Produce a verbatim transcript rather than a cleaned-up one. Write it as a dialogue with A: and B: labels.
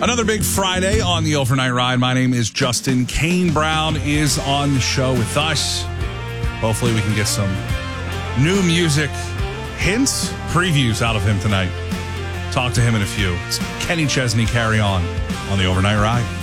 A: Another big Friday on the Overnight Ride. My name is Justin. Kane Brown is on the show with us. Hopefully we can get some new music hints, previews out of him tonight. Talk to him in a few. It's Kenny Chesney, Carry On on the Overnight Ride.